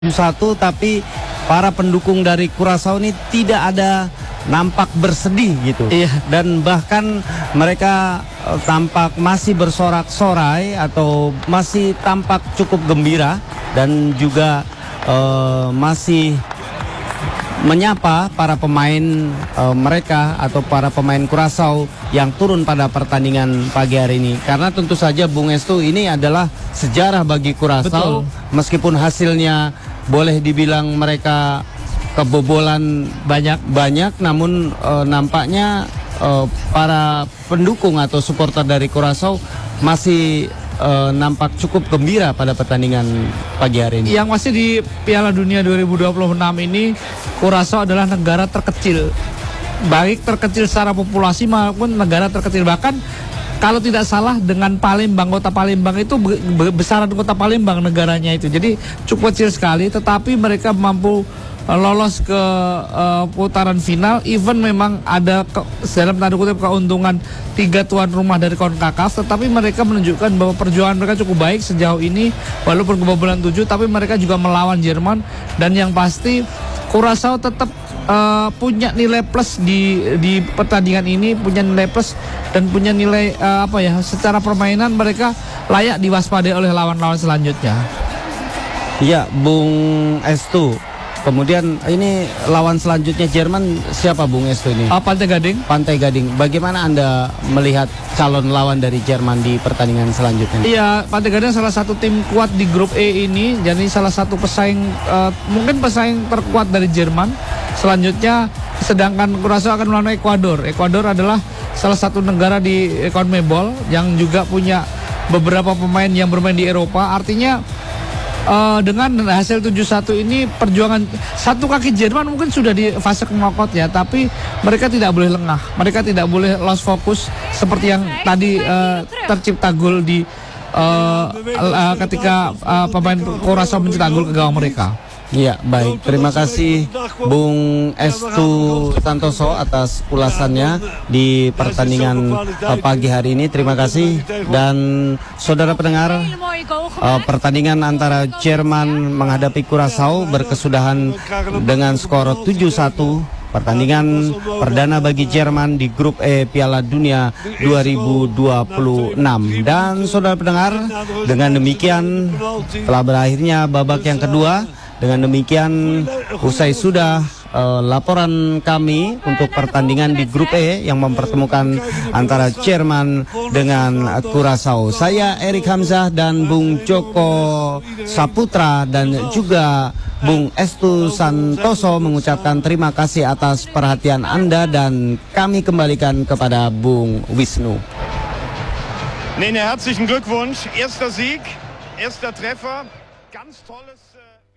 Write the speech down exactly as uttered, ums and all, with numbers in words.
Satu, tapi para pendukung dari Curaçao ini tidak ada nampak bersedih gitu. Iya. Dan bahkan mereka uh, tampak masih bersorak-sorai atau masih tampak cukup gembira dan juga uh, masih menyapa para pemain uh, mereka atau para pemain Curaçao yang turun pada pertandingan pagi hari ini. Karena tentu saja Bung Estu, ini adalah sejarah bagi Curaçao. Meskipun hasilnya boleh dibilang mereka kebobolan banyak-banyak, namun uh, nampaknya uh, para pendukung atau supporter dari Curaçao masih uh, nampak cukup gembira pada pertandingan pagi hari ini. Yang masih di Piala Dunia dua ribu dua puluh enam ini, Curaçao adalah negara terkecil, baik terkecil secara populasi maupun negara terkecil. Bahkan kalau tidak salah dengan Palembang, kota Palembang itu besaran kota Palembang negaranya itu. Jadi cukup kecil sekali, tetapi mereka mampu lolos ke uh, putaran final. Even memang ada ke, dalam tanda kutip keuntungan tiga tuan rumah dari CONCACAF, tetapi mereka menunjukkan bahwa perjuangan mereka cukup baik sejauh ini. Walaupun kebobolan tujuh, tapi mereka juga melawan Jerman. Dan yang pasti Curaçao tetap uh, punya nilai plus di di pertandingan ini, punya nilai plus dan punya nilai uh, apa ya, secara permainan mereka layak diwaspadai oleh lawan-lawan selanjutnya. Iya, Bung Estu. Kemudian ini lawan selanjutnya Jerman siapa, Bung Estu ini? Uh, Pantai Gading. Pantai Gading. Bagaimana Anda melihat calon lawan dari Jerman di pertandingan selanjutnya? Iya, Pantai Gading salah satu tim kuat di grup E ini. Jadi salah satu pesaing, uh, mungkin pesaing terkuat dari Jerman. Selanjutnya, sedangkan Curaçao akan melawan Ekuador. Ekuador adalah salah satu negara di CONMEBOL yang juga punya beberapa pemain yang bermain di Eropa. Artinya Uh, dengan hasil tujuh satu ini, perjuangan satu kaki Jerman mungkin sudah di fase knockout ya, tapi mereka tidak boleh lengah, mereka tidak boleh lost focus seperti yang tadi uh, tercipta gol di uh, uh, ketika uh, pemain Curaçao mencetak gol ke gawang mereka. Iya, baik. Terima kasih Bung Estu Santoso atas ulasannya di pertandingan uh, pagi hari ini. Terima kasih. Dan saudara pendengar, uh, pertandingan antara Jerman menghadapi Curaçao berkesudahan dengan skor tujuh satu. Pertandingan perdana bagi Jerman di grup E Piala Dunia dua ribu dua puluh enam. Dan saudara pendengar, dengan demikian telah berakhirnya babak yang kedua. Dengan demikian usai sudah uh, laporan kami untuk pertandingan di grup E yang mempertemukan antara Jerman dengan Curaçao. Saya Erik Hamzah dan Bung Joko Saputra dan juga Bung Estu Santoso mengucapkan terima kasih atas perhatian Anda, dan kami kembalikan kepada Bung Wisnu. Nene, herzlichen Glückwunsch. Erster Sieg, erster Treffer. Ganz tolles...